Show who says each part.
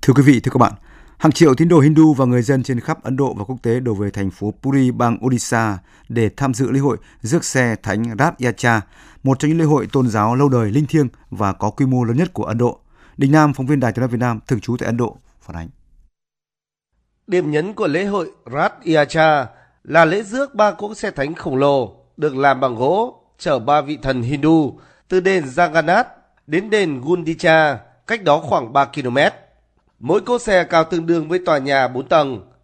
Speaker 1: Thưa quý vị, thưa các bạn, hàng triệu tín đồ Hindu và người dân trên khắp Ấn Độ và quốc tế đổ về thành phố Puri, bang Odisha để tham dự lễ hội rước xe Thánh Rath Yatra, một trong những lễ hội tôn giáo lâu đời, linh thiêng và có quy mô lớn nhất của Ấn Độ. Đình Nam, phóng viên Đài Tiếng nói Việt Nam thường trú tại Ấn Độ phản ánh.
Speaker 2: Điểm nhấn của lễ hội Rath Yatra là lễ rước ba cỗ xe thánh khổng lồ được làm bằng gỗ chở ba vị thần Hindu từ đền Jagannath đến đền Gundicha, cách đó khoảng 3 km. Mỗi cỗ xe cao tương đương với tòa nhà 4 tầng,